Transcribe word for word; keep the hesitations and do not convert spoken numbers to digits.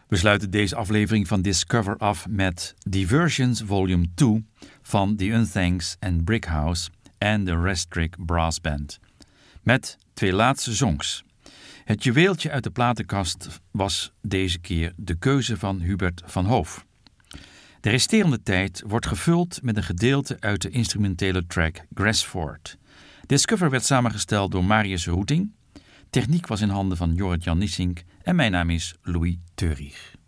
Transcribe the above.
We sluiten deze aflevering van Discover af met Diversions Volume twee van The Unthanks en Brickhouse en de Restrict Brass Band. Met twee laatste songs. Het juweeltje uit de platenkast was deze keer de keuze van Hubert van Hoof. De resterende tijd wordt gevuld met een gedeelte uit de instrumentele track Grassford. Discover werd samengesteld door Marius Hoeting. Techniek was in handen van Jorrit Jan Niesink en mijn naam is Louis Theurich.